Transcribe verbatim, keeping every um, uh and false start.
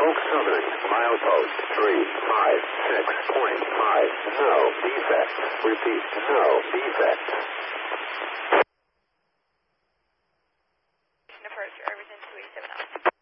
Oak Southern, milepost three five six point five. No defects. Repeat, no defects. Departure, everything two eighty-seven out.